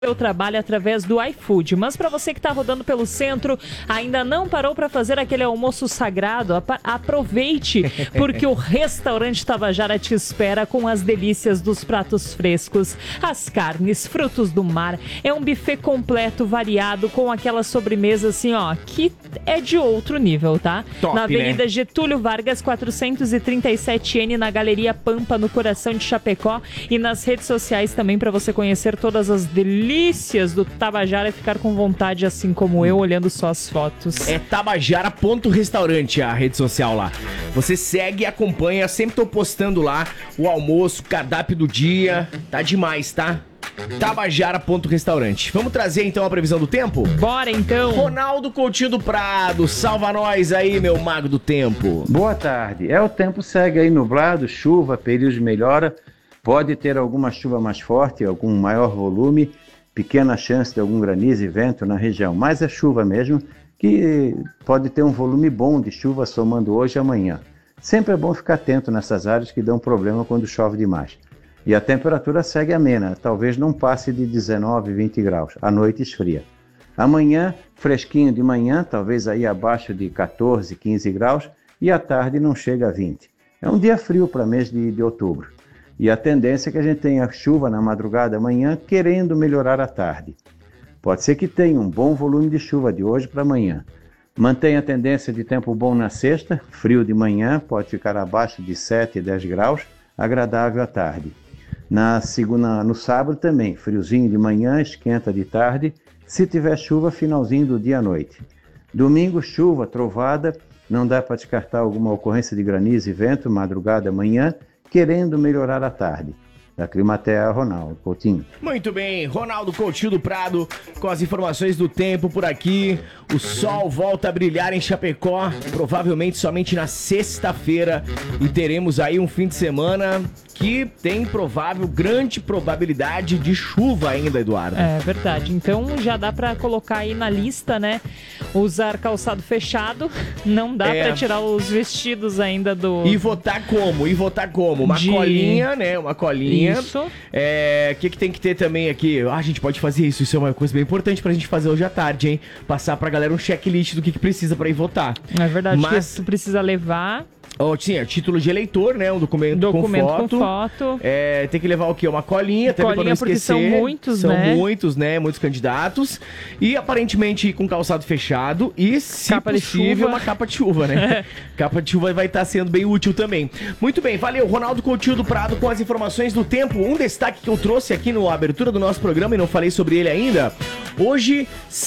Eu trabalho através do iFood, mas para você que está rodando pelo centro, ainda não parou para fazer aquele almoço sagrado, aproveite, porque o restaurante Tabajara te espera com as delícias dos pratos frescos, as carnes, frutos do mar. É um buffet completo, variado, com aquela sobremesa assim, ó, que é de outro nível, tá? Top, na Avenida né? Getúlio Vargas, 437N, na Galeria Pampa, no coração de Chapecó, e nas redes sociais também para você conhecer todas as delícias do Tabajara e ficar com vontade, assim como eu, olhando só as fotos. É tabajara.restaurante a rede social lá. Você segue e acompanha, sempre tô postando lá o almoço, o cardápio do dia, tá demais, tá? Tabajara.restaurante. Vamos trazer então a previsão do tempo? Bora então! Ronaldo Coutinho do Prado, salva nós aí, meu mago do tempo. Boa tarde. O tempo segue aí nublado, chuva, período de melhora. Pode ter alguma chuva mais forte, algum maior volume, pequena chance de algum granizo e vento na região, mas é chuva mesmo, que pode ter um volume bom de chuva somando hoje e amanhã. Sempre é bom ficar atento nessas áreas que dão problema quando chove demais. E a temperatura segue amena, talvez não passe de 19, 20 graus, à noite esfria. Amanhã, fresquinho de manhã, talvez aí abaixo de 14, 15 graus, e à tarde não chega a 20. É um dia frio para mês de outubro. E a tendência é que a gente tenha chuva na madrugada amanhã, querendo melhorar à tarde. Pode ser que tenha um bom volume de chuva de hoje para amanhã. Mantém a tendência de tempo bom na sexta, frio de manhã, pode ficar abaixo de 7, 10 graus, agradável à tarde. Na segunda, no sábado também, friozinho de manhã, esquenta de tarde, se tiver chuva, finalzinho do dia à noite. Domingo, chuva, trovada, não dá para descartar alguma ocorrência de granizo e vento, madrugada amanhã, querendo melhorar à tarde. Da Climatea, Ronaldo Coutinho. Muito bem, Ronaldo Coutinho do Prado, com as informações do tempo por aqui. O sol volta a brilhar em Chapecó, provavelmente somente na sexta-feira. E teremos aí um fim de semana que tem grande probabilidade de chuva ainda, Eduardo. É verdade, então já dá pra colocar aí na lista, né? Usar calçado fechado, não dá pra tirar os vestidos ainda do... E votar como? Uma colinha, né? Uma colinha. Isso. O que tem que ter também aqui? A gente pode fazer isso é uma coisa bem importante pra gente fazer hoje à tarde, hein? Passar pra galera um checklist do que precisa pra ir votar. É verdade, Mas... que tu precisa levar... Sim, é título de eleitor, né? Um documento com foto. Tem que levar o quê? Uma colinha, também pra não esquecer. Porque são muitos, né? São muitos, né? Muitos candidatos. E aparentemente ir com calçado fechado e, se capa possível, uma capa de chuva, né? Capa de chuva vai estar sendo bem útil também. Muito bem, valeu. Ronaldo Coutinho do Prado com as informações do tempo. Um destaque que eu trouxe aqui na abertura do nosso programa e não falei sobre ele ainda. Hoje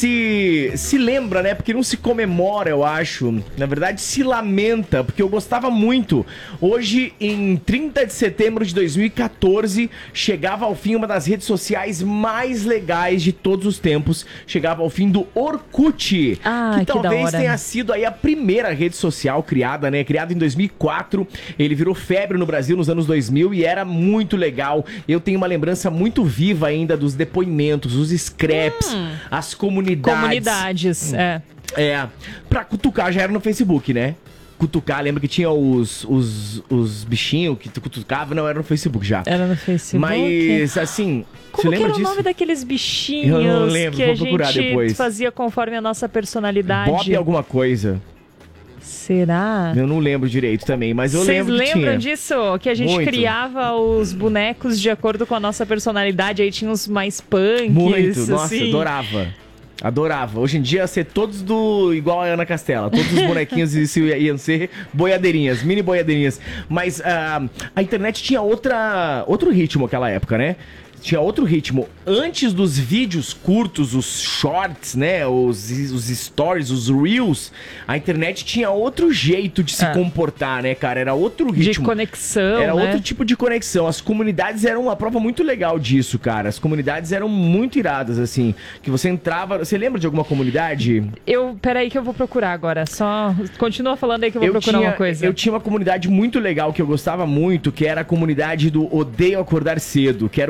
se lembra, né? Porque não se comemora, eu acho. Na verdade, se lamenta, porque eu gostava muito. Hoje, em 30 de setembro de 2014, chegava ao fim uma das redes sociais mais legais de todos os tempos. Chegava ao fim do Orkut. Que talvez tenha sido aí a primeira rede social criada, né? Criada em 2004. Ele virou febre no Brasil nos anos 2000 e era muito legal. Eu tenho uma lembrança muito viva ainda dos depoimentos, os scraps, as comunidades. Pra cutucar já era no Facebook, né? Cutucar, lembra que tinha os bichinhos que tu cutucava, não era no Facebook já. Era no Facebook. Mas, assim, como você lembra disso? Como era o nome daqueles bichinhos? Eu não lembro, que vou a procurar gente depois. Fazia conforme a nossa personalidade? Bob alguma coisa. Será? Eu não lembro direito também, mas eu lembro que tinha. Vocês lembram disso? Que a gente criava os bonecos de acordo com a nossa personalidade, aí tinha uns mais punks. Muito, nossa, assim. Adorava. Hoje em dia ia ser todos igual a Ana Castela. Todos os bonequinhos iam ser boiadeirinhas, mini boiadeirinhas. Mas a internet tinha outro ritmo naquela época, né? Tinha outro ritmo. Antes dos vídeos curtos, os shorts, né? Os stories, os reels, a internet tinha outro jeito de se comportar, né, cara? Era outro ritmo. De conexão, Era outro tipo de conexão. As comunidades eram uma prova muito legal disso, cara. As comunidades eram muito iradas, assim. Que você entrava... Você lembra de alguma comunidade? Peraí que eu vou procurar agora. Só continua falando aí que eu vou procurar uma coisa. Eu tinha uma comunidade muito legal que eu gostava muito, que era a comunidade do Odeio Acordar Cedo, que era o Garfield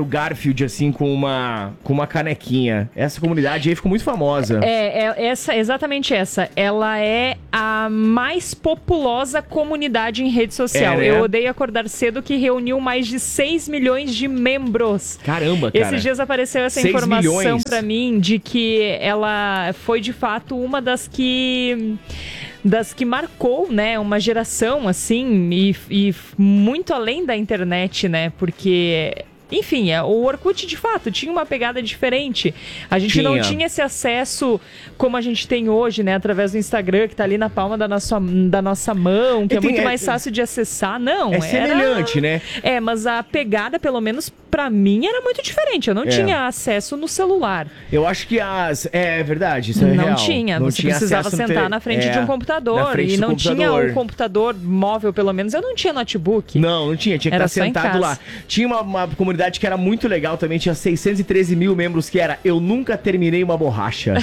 Sheffield, assim, com uma canequinha. Essa comunidade aí ficou muito famosa. Exatamente essa. Ela é a mais populosa comunidade em rede social. Né? Eu Odeio Acordar Cedo, que reuniu mais de 6 milhões de membros. Caramba, cara. Esses dias apareceu essa 6 informação milhões. pra mim de que ela foi, de fato, uma das que marcou, né, uma geração, assim, e muito além da internet, né, porque... Enfim, o Orkut, de fato, tinha uma pegada diferente. A gente não tinha esse acesso como a gente tem hoje, né? Através do Instagram, que tá ali na palma da nossa mão, que é muito mais fácil de acessar. Não, é semelhante, né? Mas a pegada, pelo menos pra mim, era muito diferente. Eu não tinha acesso no celular. Eu acho que é verdade, isso é real. Não tinha. Você precisava sentar na frente de um computador. E não tinha o computador móvel, pelo menos. Eu não tinha notebook. Não tinha. Tinha que estar sentado lá. Tinha uma comunidade que era muito legal também, tinha 613 mil membros, que era Eu Nunca Terminei Uma Borracha.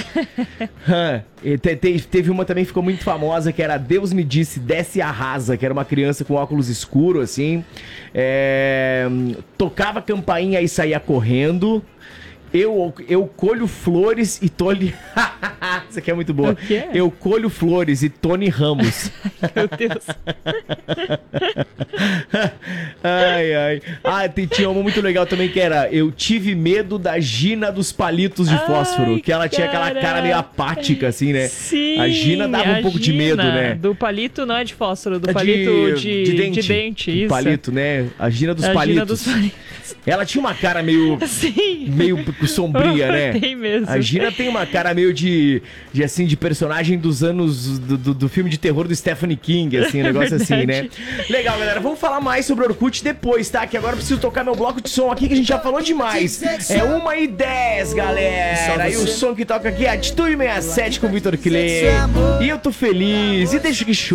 Teve uma também que ficou muito famosa, que era Deus Me Disse, Desce e Arrasa, que era uma criança com óculos escuros, assim. Tocava campainha e saía correndo. Eu colho flores e Tony... Isso aqui é muito boa. Eu colho flores e Tony Ramos. Meu Deus. Tinha uma muito legal também, que era Eu Tive Medo da Gina dos Palitos de Fósforo. Que ela tinha aquela cara meio apática, assim, né? Sim, a Gina dava um pouco de medo, né? Do palito não é de fósforo, do palito de dente. Isso. Palito, né? A Gina dos Palitos. Gina dos Palitos. Ela tinha uma cara meio... Sim. Meio sombria, né? Tem mesmo. A Gina tem uma cara meio de personagem dos anos do filme de terror do Stephen King, assim, um negócio assim, né? Legal, galera. Vamos falar mais sobre o Orkut depois, tá? Que agora eu preciso tocar meu bloco de som aqui, que a gente já falou demais. É 1h10, galera. E o som que toca aqui é Atitude 67 com o Vitor Clay. E eu tô feliz. E deixa que show.